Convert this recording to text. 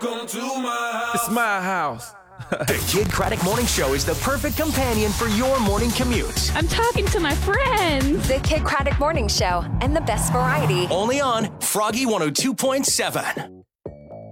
Welcome to my house. It's my house. The Kid Craddock Morning Show is the perfect companion for your morning commute. I'm talking to my friends. The Kid Craddock Morning Show and the best variety. Only on Froggy 102.7.